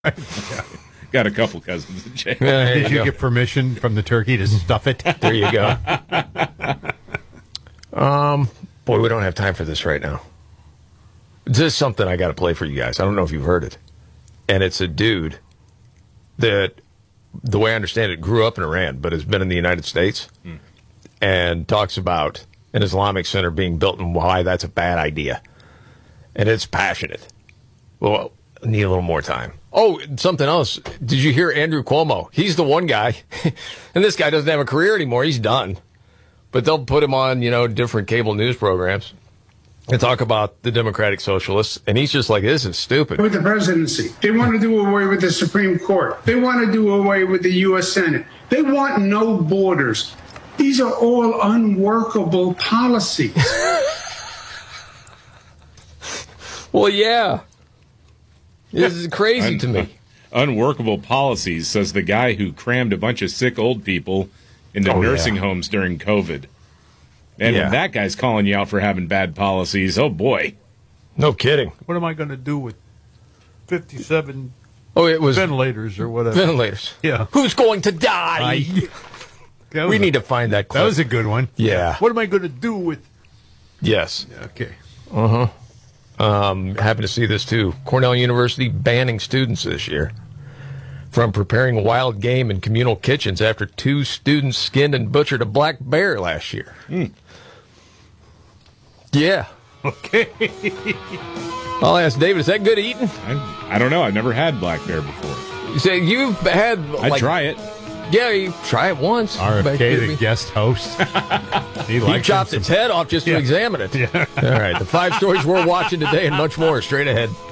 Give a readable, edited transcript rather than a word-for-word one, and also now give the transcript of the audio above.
Got a couple cousins in jail. Did you get permission from the turkey to stuff it? There you go. Boy, we don't have time for this right now. This is something I got to play for you guys. I don't know if you've heard it. And it's a dude that, the way I understand it, grew up in Iran, but has been in the United States and talks about an Islamic center being built and why that's a bad idea. And it's passionate. Well, I need a little more time. Oh, something else. Did you hear Andrew Cuomo? He's the one guy. And this guy doesn't have a career anymore. He's done. But they'll put him on, different cable news programs and talk about the Democratic Socialists. And he's just like, this is stupid. With the presidency, they want to do away with the Supreme Court. They want to do away with the U.S. Senate. They want no borders. These are all unworkable policies. Well, yeah. This is crazy to me. Unworkable policies, says the guy who crammed a bunch of sick old people into nursing homes during COVID. And when that guy's calling you out for having bad policies, oh boy. No kidding. What am I going to do with 57 ventilators or whatever? Ventilators. Yeah. Who's going to die? We need to find that clip. That was a good one. Yeah. What am I going to do with... Yes. Okay. Happen to see this too. Cornell University banning students this year from preparing wild game in communal kitchens after 2 students skinned and butchered a black bear last year. Yeah. Okay. I'll ask David, is that good eating? I don't know. I've never had black bear before. You say you've had... I'd try it. Yeah, you try it once. RFK, the guest host. He chopped its head off just to examine it. Yeah. All right, the 5 stories we're watching today and much more straight ahead.